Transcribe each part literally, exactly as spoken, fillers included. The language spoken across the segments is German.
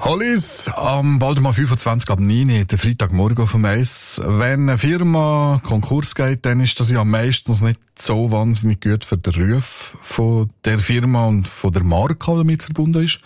Hollis, am bald mal fünfundzwanzig ab neun, der Freitagmorgen vom Eis. Wenn eine Firma Konkurs geht, dann ist das ja meistens nicht so wahnsinnig gut für den Ruf von der Firma und von der Marke, die damit verbunden ist.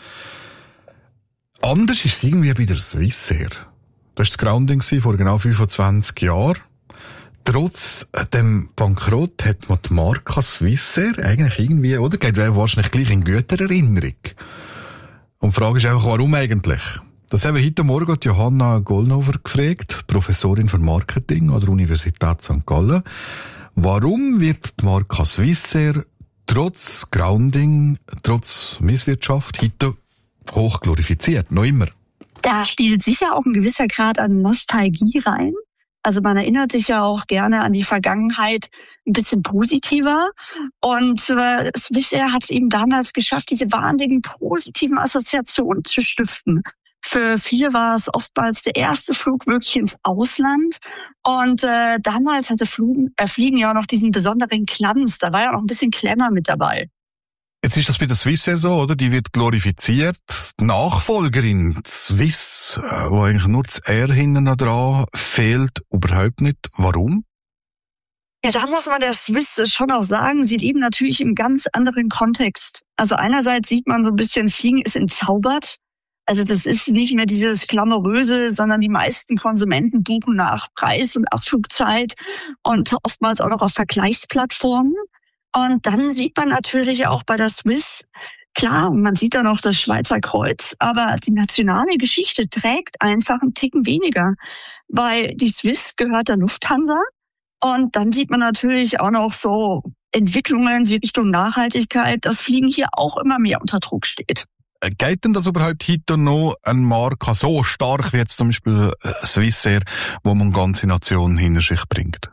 Anders ist es irgendwie bei der Swissair. Das war das Grounding vor genau fünfundzwanzig Jahren. Trotz dem Bankrott hat man die Marke Swissair eigentlich irgendwie, oder? Geht wahrscheinlich gleich in guter Erinnerung. Und die Frage ist einfach, warum eigentlich? Das haben wir heute Morgen Johanna Gollnhofer gefragt, Professorin für Marketing an der Universität Sankt Gallen. Warum wird die Marke Swissair trotz Grounding, trotz Misswirtschaft heute hoch glorifiziert? Noch immer. Da spielt sicher auch ein gewisser Grad an Nostalgie rein. Also man erinnert sich ja auch gerne an die Vergangenheit ein bisschen positiver. Und äh, Swissair hat es eben damals geschafft, diese wahnsinnigen positiven Assoziationen zu stiften. Für viele war es oftmals der erste Flug wirklich ins Ausland. Und äh, damals hatte Flug, äh, Fliegen ja auch noch diesen besonderen Glanz. Da war ja noch ein bisschen Glamour mit dabei. Jetzt ist das bei der Swissair so, oder? Die wird glorifiziert. Die Nachfolgerin, die Swiss, wo eigentlich nur das R hinten dran fehlt, überhaupt nicht. Warum? Ja, da muss man der Swiss schon auch sagen, sie leben natürlich im ganz anderen Kontext. Also einerseits sieht man so ein bisschen, Fliegen ist entzaubert. Also das ist nicht mehr dieses Glamouröse, sondern die meisten Konsumenten buchen nach Preis und Abflugzeit und oftmals auch noch auf Vergleichsplattformen. Und dann sieht man natürlich auch bei der Swiss, klar, man sieht da noch das Schweizer Kreuz, aber die nationale Geschichte trägt einfach einen Ticken weniger, weil die Swiss gehört der Lufthansa. Und dann sieht man natürlich auch noch so Entwicklungen wie Richtung Nachhaltigkeit, dass Fliegen hier auch immer mehr unter Druck steht. Geht denn das überhaupt heute noch eine Marke so stark wie jetzt zum Beispiel Swissair, wo man ganze Nationen hinter sich bringt?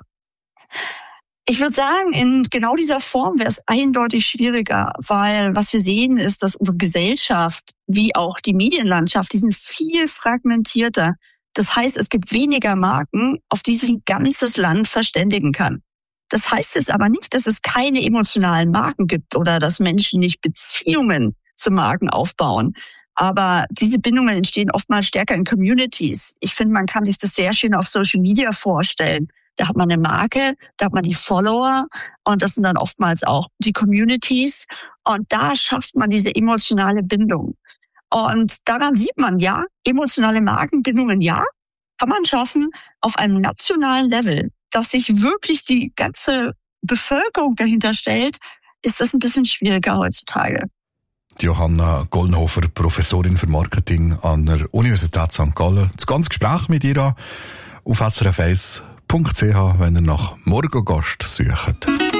Ich würde sagen, in genau dieser Form wäre es eindeutig schwieriger, weil was wir sehen ist, dass unsere Gesellschaft wie auch die Medienlandschaft, die sind viel fragmentierter. Das heißt, es gibt weniger Marken, auf die sich ein ganzes Land verständigen kann. Das heißt jetzt aber nicht, dass es keine emotionalen Marken gibt oder dass Menschen nicht Beziehungen zu Marken aufbauen. Aber diese Bindungen entstehen oftmals stärker in Communities. Ich finde, man kann sich das sehr schön auf Social Media vorstellen. Da hat man eine Marke, da hat man die Follower und das sind dann oftmals auch die Communities. Und da schafft man diese emotionale Bindung. Und daran sieht man, ja, emotionale Markenbindungen, ja, kann man schaffen auf einem nationalen Level. Dass sich wirklich die ganze Bevölkerung dahinter stellt, ist das ein bisschen schwieriger heutzutage. Johanna Gollnhofer, Professorin für Marketing an der Universität Sankt Gallen. Das ganze Gespräch mit ihr auf S R F eins punkt c h, wenn ihr nach Morgengast sucht.